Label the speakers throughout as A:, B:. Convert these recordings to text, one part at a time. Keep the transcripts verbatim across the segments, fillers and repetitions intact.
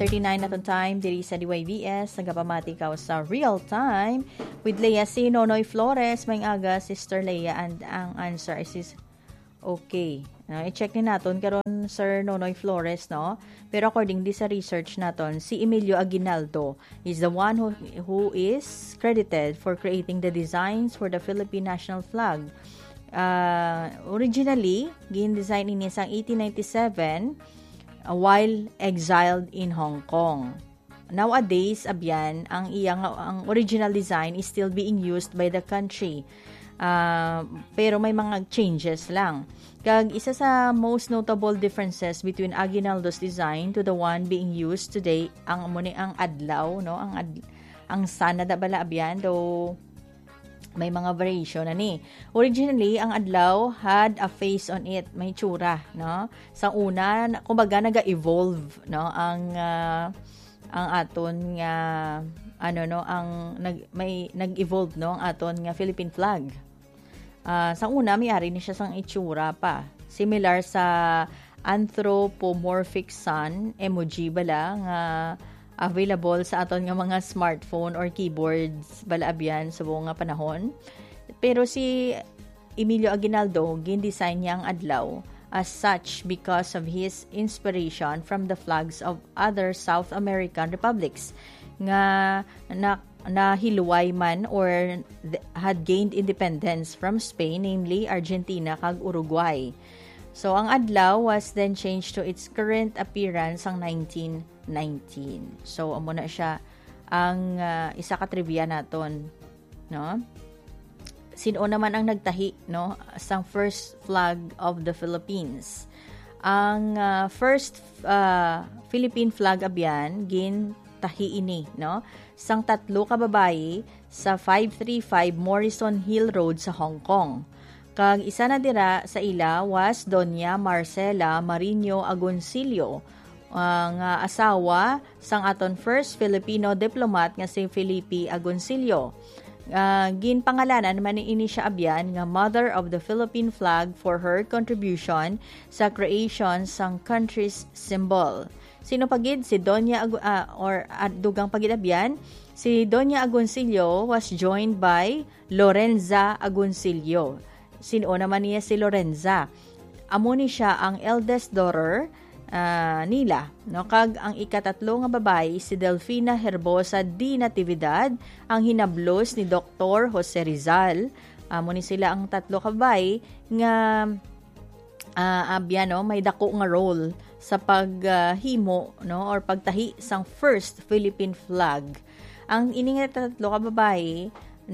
A: thirty-nine na time diri sa D Y B S nagapamati ka sa Real Time with Leia si Nonoy Flores may aga Sister Leia and ang answer is okay. No, i-check ni naton karon Sir Nonoy Flores no. Pero according di sa research naton si Emilio Aguinaldo is the one who who is credited for creating the designs for the Philippine national flag. Uh, originally, gin-design ini sang eighteen ninety-seven uh, while exiled in Hong Kong. Nowadays, abyan, ang iyang ang original design is still being used by the country. Uh, pero may mga changes lang. Kag isa sa most notable differences between Aguinaldo's design to the one being used today ang muni ang adlaw, no? Ang ad, ang sana da bala abyan do may mga variation na ni. Originally, ang adlaw had a face on it. May tsura, no? Sa una, kumbaga naga-evolve, no? Ang uh, ang aton nga ano no, ang nag may nag-evolve no ang aton nga Philippine flag. Uh, sa una, may ari ni siya sang itsura pa. Similar sa anthropomorphic sun emoji bala nga available sa aton nga mga smartphone or keyboards balaabyan sa buong nga panahon. Pero si Emilio Aguinaldo gin-design niya ang adlaw as such because of his inspiration from the flags of other South American republics nga na nahiluway man or th- had gained independence from Spain, namely Argentina kag Uruguay. So ang adlaw was then changed to its current appearance ang nineteen nineteen. So, amo na siya ang uh, isa ka trivia naton, no? Sino naman ang nagtahi, no, sang first flag of the Philippines? Ang uh, first uh, Philippine flag abyan gin tahi ini, no? Sang tatlo ka babayi sa five thirty-five Morrison Hill Road sa Hong Kong. Kag isa na dira sa ila was Doña Marcela Marino Agoncillo, ang uh, asawa sang aton first Filipino diplomat nga si Felipe Agoncillo. Uh, ginpangalanan man ini siya abyan nga Mother of the Philippine Flag for her contribution sa creation sang country's symbol. Sino pagid si Doña Agu- uh, or uh, dugang pagid abyan si Doña Agoncillo was joined by Lorenza Agoncillo. Sino naman niya si Lorenza? Amo ni siya ang eldest daughter Uh, nila, no? Kag ang ikatatlo nga babae si Delfina Herbosa di Natividad ang hinablos ni Doctor Jose Rizal. Amo uh, ni sila ang tatlo ka babae nga uh, abyan no may dako nga role sa paghimo uh, no or pagtahi sang first Philippine flag. Ang ini nga tatlo ka babae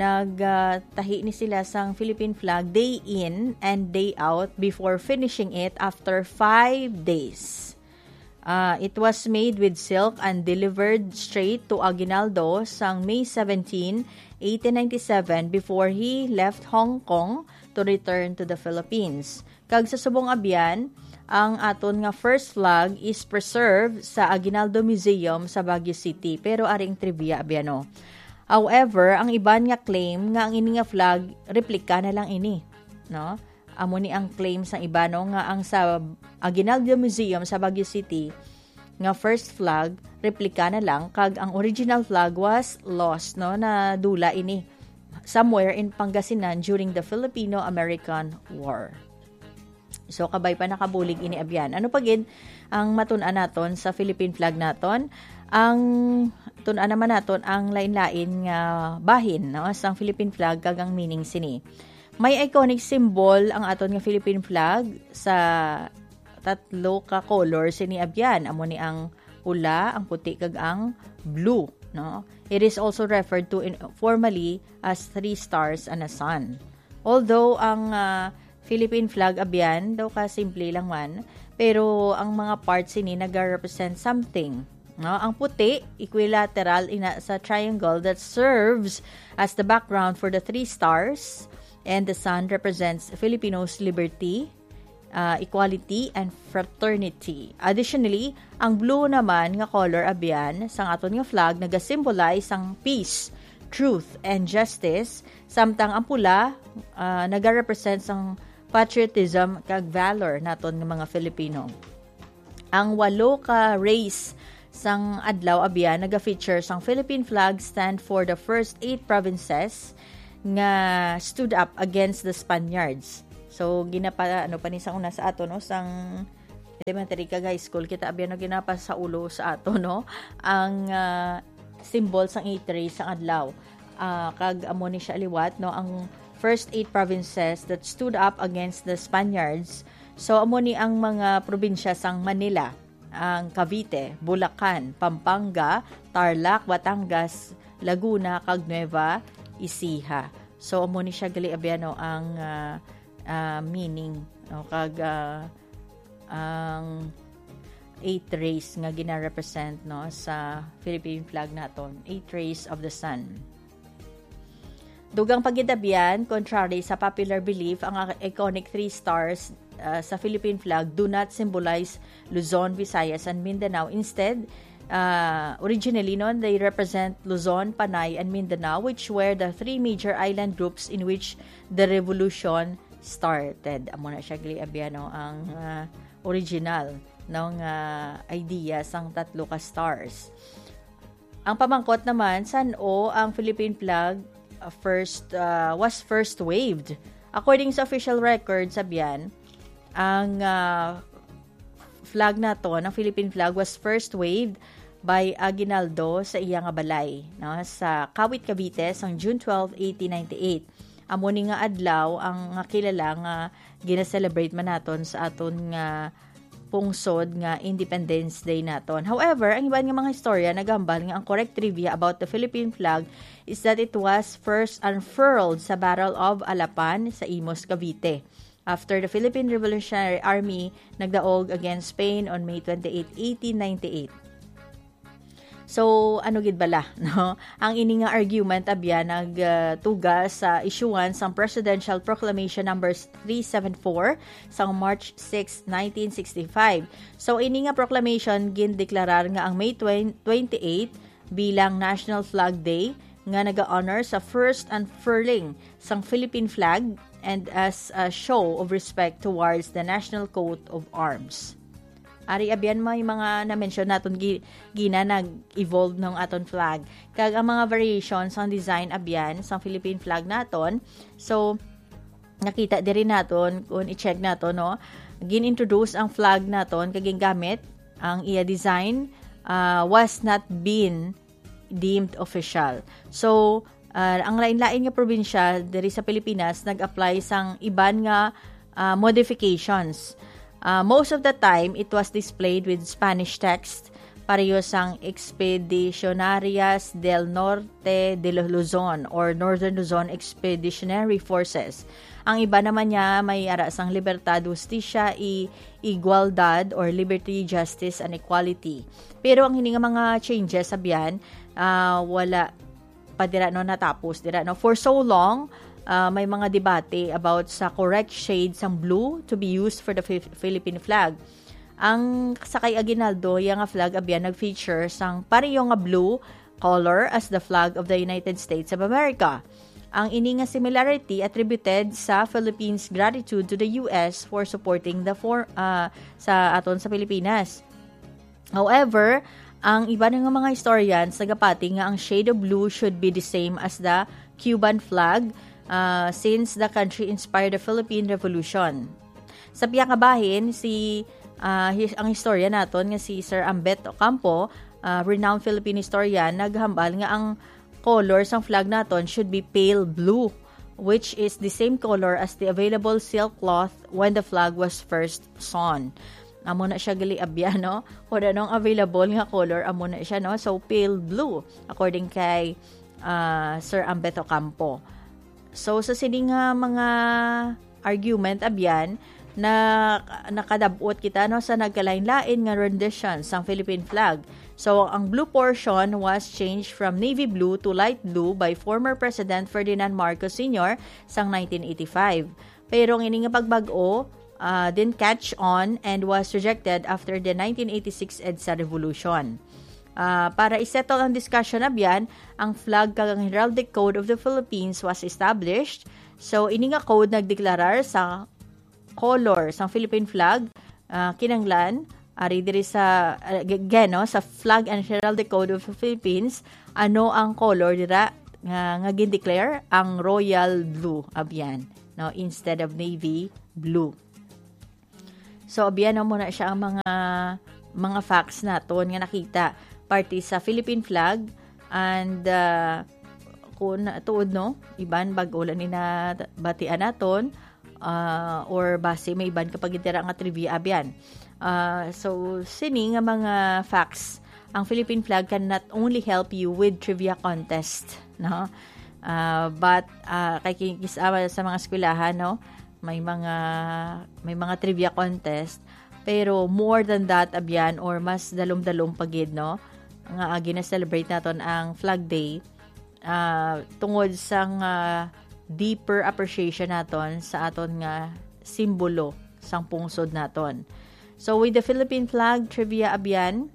A: nagtahi uh, ni sila sang Philippine flag day in and day out before finishing it after five days. Uh, it was made with silk and delivered straight to Aguinaldo sang May seventeenth, eighteen ninety-seven before he left Hong Kong to return to the Philippines. Kag sa subong abyan, ang aton nga first flag is preserved sa Aguinaldo Museum sa Baguio City. Pero aring trivia abyano. However, ang iban nga claim nga ang ini nga flag replika na lang ini, no? Amo ni ang claim sa iba no nga ang sa Aguinaldo Museum sa Baguio City nga first flag replika na lang kag ang original flag was lost no na dula ini somewhere in Pangasinan during the Filipino-American War. So kabay pa nakabulig ini abyan. Ano pagid ang matun-an naton sa Philippine flag naton? Ang tun-an naman naton ang lain-lain nga bahin no sang Philippine flag kag ang meaning sini. May iconic symbol ang aton nga Philippine flag sa tatlo ka colors sini abyan. Amo ni ang pula, ang puti kag ang blue, no? It is also referred to in, formally as three stars and a sun. Although ang uh, Philippine flag abyan daw ka simple lang man, pero ang mga parts ini naga-represent something. No, ang puti equilateral ina sa triangle that serves as the background for the three stars, and the sun represents Filipinos' liberty, uh, equality, and fraternity. Additionally, ang blue naman nga color abyan sang aton nga flag naga-symbolize ang peace, truth, and justice, samtang ang pula uh, naga-represent ang patriotism kag valor naton nga mga Filipino. Ang walo ka race sang adlaw abya naga-feature sang Philippine flag stand for the first eight provinces nga stood up against the Spaniards. So ginapa ano pa ni sang una sa ato no sang elementary ka high school kita abya no ginapa sa ulo sa ato no ang uh, symbol sang eight rays sang adlaw. Uh, kag amo ni siya liwat no ang first eight provinces that stood up against the Spaniards. So amo ni ang mga probinsya sang Manila, ang Cavite, Bulacan, Pampanga, Tarlac, Batangas, Laguna, kag Nueva Ecija. So amo ni siya gali abyano ang uh, uh, meaning no kag uh, ang eight rays nga gina-represent no sa Philippine flag naton, eight rays of the sun. Dugang pagidabyan, contrary sa popular belief, ang iconic three stars uh, sa Philippine flag do not symbolize Luzon, Visayas, and Mindanao. Instead, uh, originally, no, they represent Luzon, Panay, and Mindanao, which were the three major island groups in which the revolution started. Amo na siya gliabyan, no, ang uh, original ng uh, idea sang tatlo ka stars. Ang pamangkot naman, saan o ang Philippine flag Uh, first uh, was first waved. According sa official record, sabiyan, ang uh, flag na to, ng Philippine flag was first waved by Aguinaldo sa iyang balay, no, sa Kawit, Cavite, sang June twelfth, eighteen ninety-eight. Amo ni nga adlaw ang nga kilala nga gina-celebrate man naton sa aton nga pungsod nga Independence Day naton. However, ang iban nga mga istorya nagambal nga ang correct trivia about the Philippine flag is that it was first unfurled sa Battle of Alapan sa Imus, Cavite. After the Philippine Revolutionary Army nagdaog against Spain on May twenty-eighth, eighteen ninety-eight. So, ano gid bala, no? Ang ini nga argument abya nagtuga uh, sa issuance sang Presidential Proclamation number three seventy-four sang March sixth, nineteen sixty-five. So, ini nga proclamation gindeklarar nga ang May twenty-eighth bilang National Flag Day nga naga-honor sa first unfurling sang Philippine flag and as a show of respect towards the national coat of arms. Ari abyan may mga na-mention naton gina nag-evolve ng aton flag. Kag ang mga variations ang design abyan sa Philippine flag naton. So nakita diri naton kung i-check naton no. Gin-introduce ang flag naton kag gamit ang iya design uh, was not been deemed official. So uh, ang lain-lain nga probinsya diri sa Pilipinas nag-apply sang iban nga uh, modifications. Uh, most of the time, it was displayed with Spanish text, pareho sang Expedicionarias del Norte de Luzon or Northern Luzon Expeditionary Forces. Ang iba naman niya may ara sang Libertad, Justicia, i Igualdad or Liberty, Justice, and Equality. Pero ang hininga mga changes sabihan, uh, wala pa dira no natapos dira no for so long. Uh, may mga debate about sa correct shades ng blue to be used for the F- Philippine flag. Ang sakay Aguinaldo, yung flag abyan nag-feature sang pareho nga blue color as the flag of the United States of America. Ang ini nga similarity attributed sa Philippines' gratitude to the U S for supporting the for, uh, sa aton sa Pilipinas. However, ang iba nga mga historians nagapati nga ang shade of blue should be the same as the Cuban flag, Uh, since the country inspired the Philippine Revolution. Sa piyang kabahin, si, uh, his, ang historia naton nga si Sir Ambet Ocampo, uh, renowned Philippine historian, naghambal nga ang color sang flag naton should be pale blue, which is the same color as the available silk cloth when the flag was first sewn. Amo na siya gali abya, no? Kung anong available nga color, amo na siya, no? So, pale blue, according kay uh, Sir Ambet Ocampo. So, sa sining nga mga argument abyan na nakadabot kita no sa nagkalain-lain nga rendition sang Philippine flag. So, ang blue portion was changed from navy blue to light blue by former President Ferdinand Marcos Senior sang nineteen eighty-five. Pero ang ini nga pagbago uh, didn't catch on and was rejected after the nineteen eighty-six EDSA Revolution. Uh, para isettle ang discussion abyan, ang flag kag ang Heraldic Code of the Philippines was established. So, ini nga code nagdeklarar sa color sa Philippine flag, uh, kinanglan, Ari diri sa uh, again no sa Flag and Heraldic Code of the Philippines, ano ang color dira nga nga gin-declare ang royal blue abyan no instead of navy blue. So abyan na muna siya ang mga mga facts naton nga nakita party sa Philippine flag and uh, kung tuod no iban bag-o lang ni na batian naton uh, or base may iban kapag itira nga trivia abyan. Uh, so, sini nga mga facts, ang Philippine flag can not only help you with trivia contest, no? Uh, but, uh, kay kisama sa mga eskwelahan, no? May mga, may mga trivia contest. Pero, more than that, abyan, or mas dalom-dalom pagid, no? Nga, uh, gina-celebrate naton ang Flag Day, uh, tungod sa uh, deeper appreciation naton sa aton nga simbolo sang pungsod naton. So, with the Philippine flag, trivia abyan,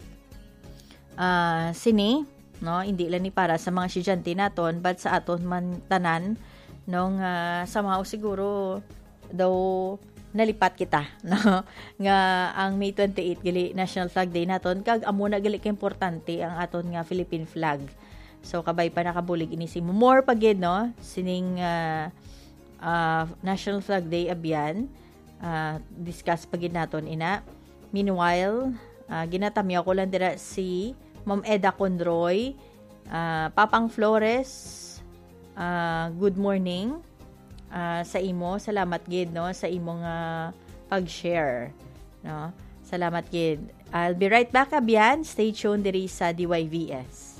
A: uh, sini, no, hindi lang ni para sa mga estudyante naton, but sa aton man tanan, nung uh, somehow siguro, daw, nalipat kita, no, nga ang May twenty-eighth, gali National Flag Day naton, kag amo na gali ka-importante ang aton nga Philippine flag. So, kabay pa nakabulig inisi mo. More pagid, no, sining uh, uh, National Flag Day abyan, Uh, discuss pagin naton ina. Meanwhile, uh, ginatamyaw ko lang dira si Ma'am Eda Conroy, uh, Papang Flores, uh, good morning uh, sa imo. Salamat gid no sa imong uh, pag-share, no. Salamat gid. I'll be right back abyan. Stay tuned diri sa D Y V S.